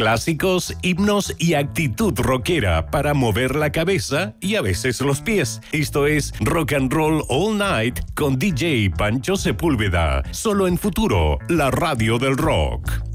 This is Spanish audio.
clásicos, himnos y actitud rockera para mover la cabeza y a veces los pies. Esto es Rock and Roll All Night con DJ Pancho Sepúlveda. Solo en Futuro, la radio del rock.